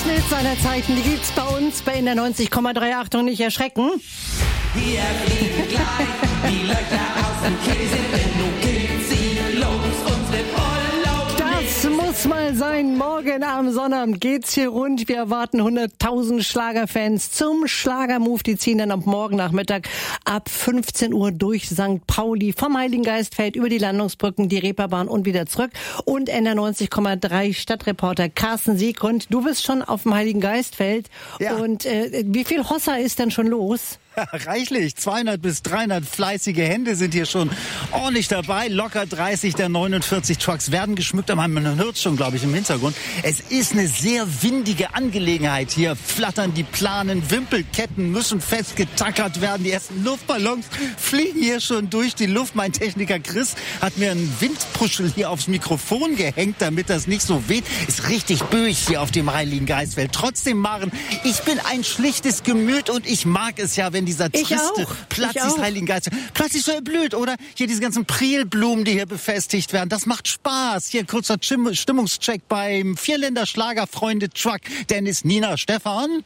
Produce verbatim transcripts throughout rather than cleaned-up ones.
Hits aller Zeiten, die gibt's bei uns bei in der neunzig Komma drei. Achtung, nicht erschrecken. Hier fliegen gleich die Löcher aus dem Käse, denn nun geht sie los, unsere Urlaub. Das muss mal sein. Morgen am Sonnabend geht's hier rund. Wir erwarten hunderttausend Schlagerfans zum Schlagermove. Die ziehen dann am Morgennachmittag ab fünfzehn Uhr durch Sankt Pauli vom Heiligen Geistfeld über die Landungsbrücken, die Reeperbahn und wieder zurück. Und N R neunzig Komma drei Stadtreporter Carsten Siegrund. Du bist schon auf dem Heiligen Geistfeld. Ja. Und äh, wie viel Hossa ist denn schon los? Reichlich. zweihundert bis dreihundert fleißige Hände sind hier schon ordentlich dabei. Locker dreißig der neunundvierzig Trucks werden geschmückt. Aber man hört schon, glaube ich, im Hintergrund. Es ist eine sehr windige Angelegenheit. Hier flattern die Planen, Wimpelketten müssen festgetackert werden. Die ersten Luftballons fliegen hier schon durch die Luft. Mein Techniker Chris hat mir einen Windpuschel hier aufs Mikrofon gehängt, damit das nicht so weht. Ist richtig böig hier auf dem Heiligen Geistfeld. Trotzdem, Maren, ich bin ein schlichtes Gemüt und ich mag es ja, wenn dieser Ich triste auch. Platz Ich des auch. Heiligen Geistes plötzlich so erblüht, oder? Hier diese ganzen Prielblumen, die hier befestigt werden. Das macht Spaß. Hier ein kurzer Chim- Stimmungscheck beim Vierländer Schlagerfreunde Truck. Dennis, Nina, Stefan.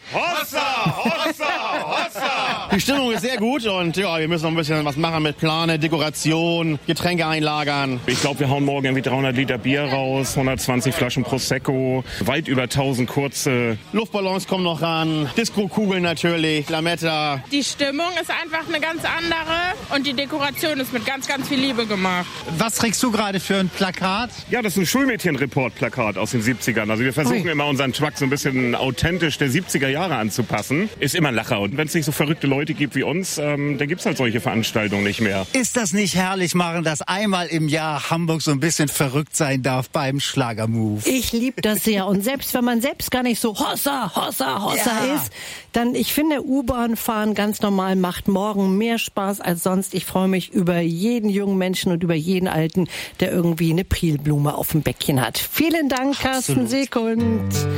Hossa, Hossa, Hossa! Die Stimmung ist sehr gut und ja, wir müssen noch ein bisschen was machen mit Plane, Dekoration, Getränke einlagern. Ich glaube, wir hauen morgen irgendwie dreihundert Liter Bier raus, hundertzwanzig Flaschen Prosecco, weit über tausend kurze Luftballons kommen noch ran, Disco-Kugeln natürlich, Lametta. Die Stimmung ist einfach eine ganz andere und die Dekoration ist mit ganz, ganz viel Liebe gemacht. Was trägst du gerade für ein Plakat? Ja, das ist ein Schulmädchen-Report-Plakat aus den siebzigern. Also wir versuchen Ui. immer unseren Truck so ein bisschen authentisch der siebziger Jahre anzupassen. Ist immer ein Lacher. Und wenn es nicht so verrückte Leute gibt wie uns, ähm, dann gibt's halt solche Veranstaltungen nicht mehr. Ist das nicht herrlich, Maren, dass einmal im Jahr Hamburg so ein bisschen verrückt sein darf beim Schlagermove? Ich liebe das sehr. Und selbst wenn man selbst gar nicht so Hossa, Hossa, Hossa Ja. ist, dann, ich finde, U-Bahn fahren ganz normal macht morgen mehr Spaß als sonst. Ich freue mich über jeden jungen Menschen und über jeden Alten, der irgendwie eine Prielblume auf dem Bäckchen hat. Vielen Dank, Carsten Absolut. Sekund.